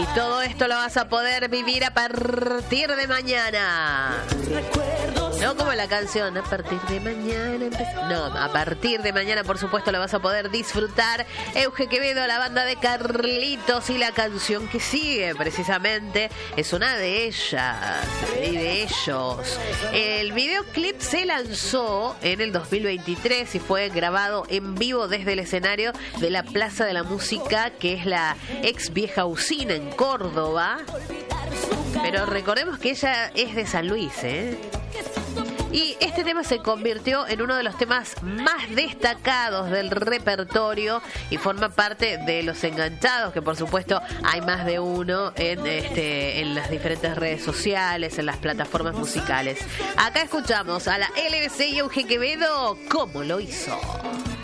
Y todo esto lo vas a poder vivir a partir de mañana. No como la canción, a partir de mañana. No, a partir de mañana, por supuesto, lo vas a poder disfrutar. Euge Quevedo, la banda de Carlitos, y la canción que sigue, precisamente, es una de ellas y de ellos. El videoclip se lanzó en el 2023 y fue grabado en vivo desde el escenario de la Plaza de la Música, que es la ex vieja usina en Córdoba. Pero recordemos que ella es de San Luis, ¿eh? Y este tema se convirtió en uno de los temas más destacados del repertorio y forma parte de Los Enganchados, que por supuesto hay más de uno en las diferentes redes sociales, en las plataformas musicales. Acá escuchamos a la LBC y Euge Quevedo, ¿cómo lo hizo?